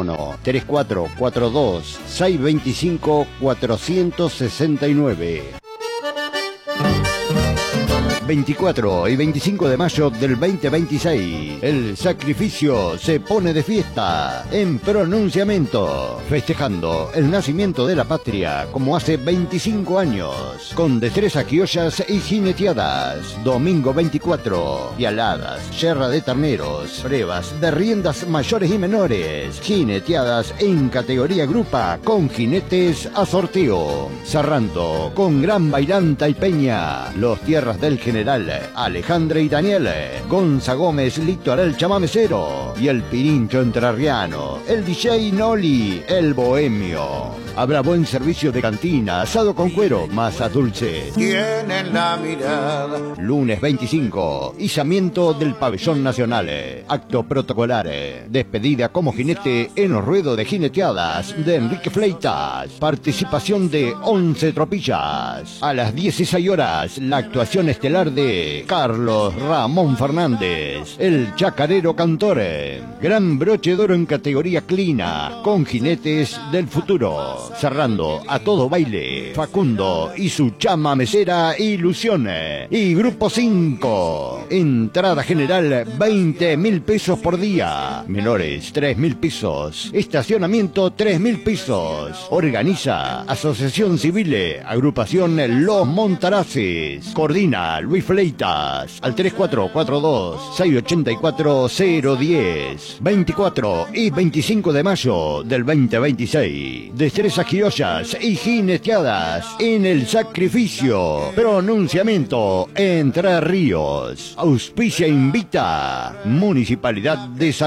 teléfono 3442-625-469. 24 y 25 de mayo del 2026, el sacrificio se pone de fiesta en pronunciamiento, festejando el nacimiento de la patria como hace 25 años, con destrezas criollas y jineteadas. Domingo 24, dialadas, yerra de terneros, pruebas de riendas mayores y menores, jineteadas en categoría grupa con jinetes a sorteo, cerrando con gran bailanta y peña, los tierras del general Alejandro y Daniel, Gonza Gómez, Litoral Chamamecero y el Pirincho Entrerriano, el DJ Noli, el Bohemio. Habrá buen servicio de cantina, asado con cuero, masa dulce. Tienen la mirada. Lunes 25, izamiento del pabellón nacional. Acto protocolar, despedida como jinete en los ruedos de jineteadas de Enrique Fleitas. Participación de 11 tropillas. A las 16 horas, la actuación estelar de Carlos Ramón Fernández, el chacarero cantor. Gran broche de oro en categoría clina, con jinetes del futuro. Cerrando a todo baile, Facundo y su chama mesera Ilusiones. Y Grupo 5. Entrada general 20.000 pesos por día. Menores 3.000 pesos. Estacionamiento 3.000 pesos. Organiza Asociación Civil, Agrupación Los Montaraces. Coordina Luis Fleitas al 3442-684-010. 24 y 25 de mayo del 2026. Destrezas criollas y jineteadas en el sacrificio. Pronunciamiento Entre Ríos. Auspicia invita. Municipalidad de San